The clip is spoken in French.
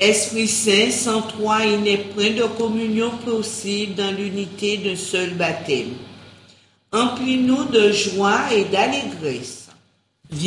Esprit Saint, sans toi, il n'est point de communion possible dans l'unité d'un seul baptême. Emplis-nous de joie et d'allégresse.